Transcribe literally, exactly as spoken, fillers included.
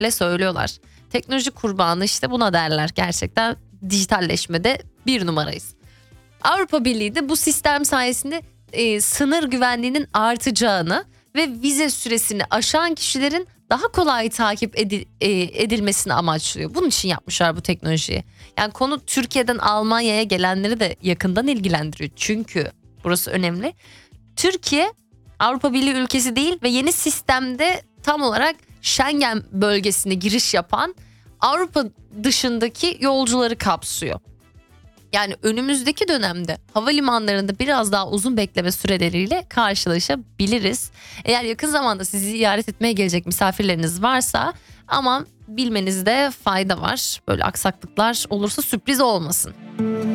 özellikle söylüyorlar. Teknoloji kurbanı işte buna derler. Gerçekten dijitalleşmede bir numarayız. Avrupa Birliği de bu sistem sayesinde e, sınır güvenliğinin artacağını ve vize süresini aşan kişilerin daha kolay takip edi- e, edilmesini amaçlıyor. Bunun için yapmışlar bu teknolojiyi. Yani konu Türkiye'den Almanya'ya gelenleri de yakından ilgilendiriyor. Çünkü burası önemli. Türkiye Avrupa Birliği ülkesi değil ve yeni sistemde tam olarak Schengen bölgesine giriş yapan Avrupa dışındaki yolcuları kapsıyor. Yani önümüzdeki dönemde havalimanlarında biraz daha uzun bekleme süreleriyle karşılaşabiliriz. Eğer yakın zamanda sizi ziyaret etmeye gelecek misafirleriniz varsa aman bilmenizde fayda var. Böyle aksaklıklar olursa sürpriz olmasın.